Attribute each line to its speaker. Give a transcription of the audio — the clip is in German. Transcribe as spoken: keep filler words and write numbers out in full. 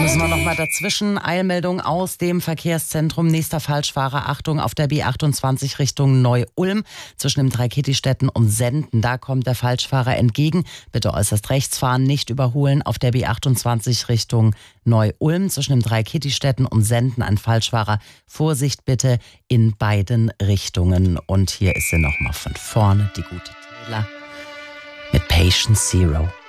Speaker 1: müssen wir noch mal dazwischen. Eilmeldung aus dem Verkehrszentrum. Nächster Falschfahrer. Achtung, auf der B achtundzwanzig Richtung Neu-Ulm. Zwischen dem Dreikitti-Städten und Senden. Da kommt der Falschfahrer entgegen. Bitte äußerst rechts fahren, nicht überholen. Auf der B achtundzwanzig Richtung Neu-Ulm. Zwischen dem Dreikitti-Städten und Senden ein Falschfahrer. Vorsicht bitte in beiden Richtungen. Und hier ist sie noch mal von vorne, die gute Taylor mit Patient Zero.